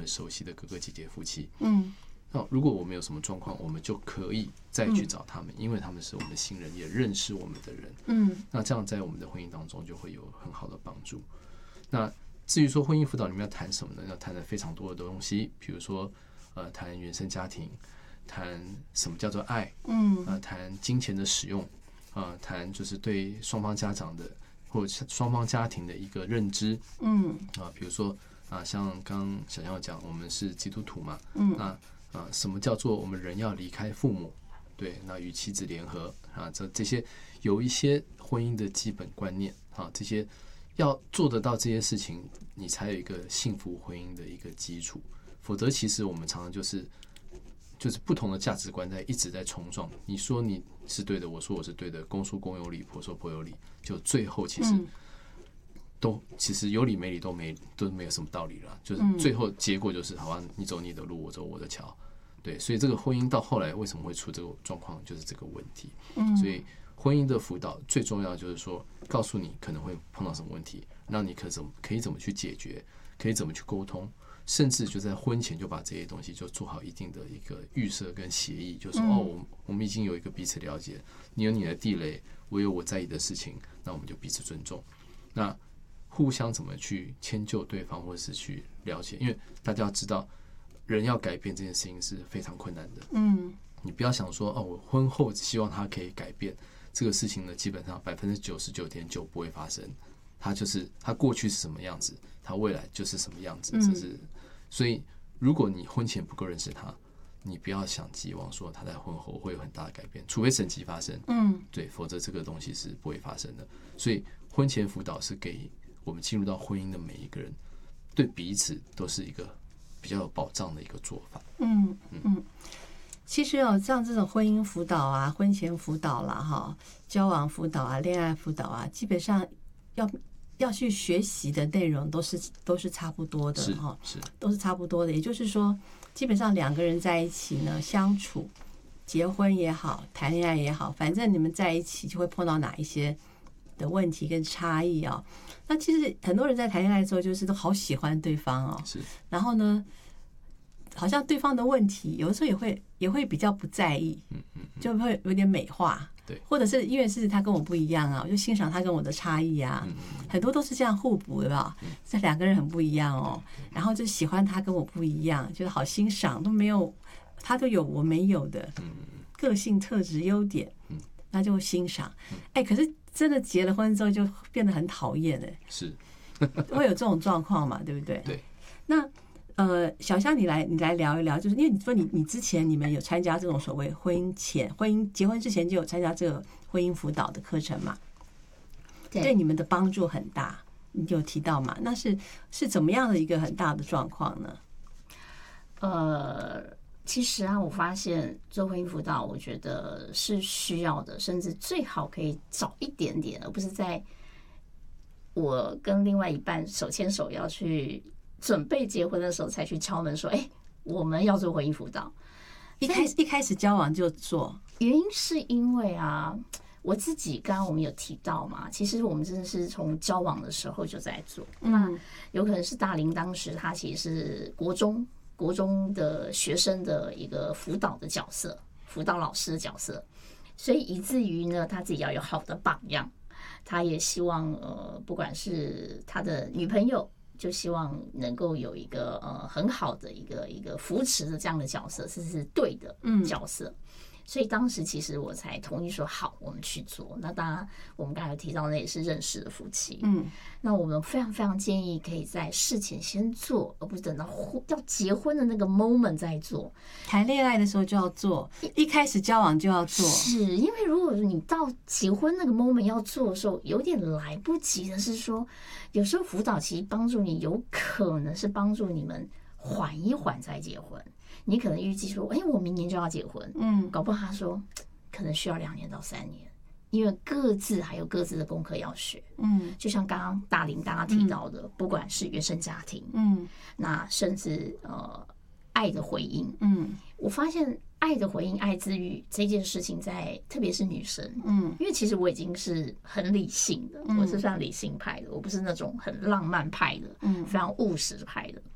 们熟悉的哥哥姐姐夫妻。那如果我们有什么状况，我们就可以再去找他们，因为他们是我们的新人，也认识我们的人。那这样在我们的婚姻当中就会有很好的帮助。那至于说婚姻辅导里面要谈什么呢？要谈的非常多的东西，比如说谈原生家庭，谈什么叫做爱，谈金钱的使用，谈就是对双方家长的或者双方家庭的一个认知，比如说像刚刚小象讲，我们是基督徒嘛，什么叫做我们人要离开父母？对，那与妻子联合这些有一些婚姻的基本观念这些要做得到这些事情，你才有一个幸福婚姻的一个基础。否则，其实我们常常就是不同的价值观一直在冲撞。你说你是对的，我说我是对的，公说公有理，婆说婆有理，就最后其实有理没理都没有什么道理了。就是最后结果就是好吧，你走你的路，我走我的桥。对，所以这个婚姻到后来为什么会出这个状况，就是这个问题。所以婚姻的辅导最重要就是说，告诉你可能会碰到什么问题，让你可以怎么去解决，可以怎么去沟通，甚至就在婚前就把这些东西就做好一定的一个预设跟协议，就是我们已经有一个彼此了解，你有你的地雷，我有我在意的事情，那我们就彼此尊重。那互相怎么去迁就对方，或者是去了解，因为大家要知道，人要改变这件事情是非常困难的。你不要想说我婚后希望他可以改变，这个事情呢，基本上99.9%不会发生。他过去是什么样子，他未来就是什么样子。所以如果你婚前不够认识他，你不要想寄望说他在婚后会有很大的改变，除非神迹发生。对，否则这个东西是不会发生的。所以婚前辅导是给我们进入到婚姻的每一个人，对彼此都是一个比较有保障的一个做法。 其实像这种婚姻辅导啊、婚前辅导啦、交往辅导啊、恋爱辅导啊，基本上要去学习的内容都是差不多的都是差不多的。也就是说，基本上两个人在一起呢相处，结婚也好，谈恋爱也好，反正你们在一起就会碰到哪一些的问题跟差异那其实很多人在谈恋爱的时候，就是都好喜欢对方然后呢，好像对方的问题有的时候也会比较不在意，就会有点美化。 对， 或者是因为是他跟我不一样我就欣赏他跟我的差异很多都是这样互补的这两个人很不一样然后就喜欢他跟我不一样，觉得好欣赏，都没有他都有我没有的个性特质优点，那就欣赏。可是真的结了婚之后就变得很讨厌是会有这种状况嘛，对不对？ 对。 那小香，你来聊一聊，就是因为你说你之前你们有参加这种所谓结婚之前就有参加这个婚姻辅导的课程嘛？对你们的帮助很大，你有提到嘛？那是怎么样的一个很大的状况呢？ 其实我发现做婚姻辅导，我觉得是需要的，甚至最好可以早一点点，而不是在我跟另外一半手牵手要去准备结婚的时候才去敲门说我们要做婚姻辅导。 一开始交往就做， 原因是因为我自己刚刚我们有提到嘛，其实我们真的是从交往的时候就在做。那有可能是大林当时他其实是国中的学生的一个辅导的角色，辅导老师的角色，所以以至于呢他自己要有好的榜样，他也希望不管是他的女朋友，就希望能够有一个很好的一个扶持的这样的角色，是对的角色。所以当时其实我才同意说好，我们去做。那当然我们刚才有提到那也是认识的夫妻，那我们非常非常建议可以在事前先做，而不是等到要结婚的那个 moment 再做。 谈恋爱的时候就要做，一开始交往就要做， 是因为如果你到结婚那个 moment 要做的时候有点来不及的，是说有时候辅导其实帮助你，有可能是帮助你们缓一缓再结婚。你可能预计说我明年就要结婚，搞不好他说可能需要2年到3年，因为各自还有各自的功课要学。就像刚刚大林刚刚提到的，不管是原生家庭，那甚至爱的回应，我发现爱的回应、爱之语这件事情在特别是女生，因为其实我已经是很理性的，我是算理性派的，我不是那种很浪漫派的，非常务实派的。